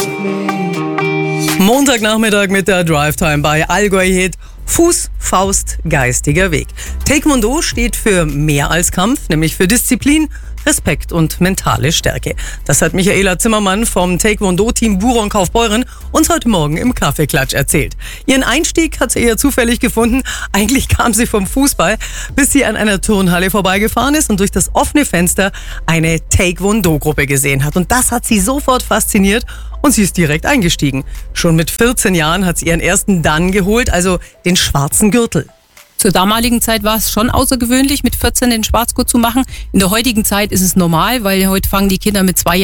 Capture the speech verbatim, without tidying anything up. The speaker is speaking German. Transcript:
Montagnachmittag mit der Drive-Time bei Allgäu Hit. Fuß, Faust, geistiger Weg. Taekwondo steht für mehr als Kampf, nämlich für Disziplin, Respekt und mentale Stärke. Das hat Michaela Zimmermann vom Taekwondo-Team Buron Kaufbeuren uns heute Morgen im Kaffeeklatsch erzählt. Ihren Einstieg hat sie eher zufällig gefunden. Eigentlich kam sie vom Fußball, bis sie an einer Turnhalle vorbeigefahren ist und durch das offene Fenster eine Taekwondo-Gruppe gesehen hat. Und das hat sie sofort fasziniert und sie ist direkt eingestiegen. Schon mit vierzehn Jahren hat sie ihren ersten Dan geholt, also den schwarzen Gürtel. Zur damaligen Zeit war es schon außergewöhnlich, mit vierzehn den Schwarzgurt zu machen. In der heutigen Zeit ist es normal, weil heute fangen die Kinder mit zwei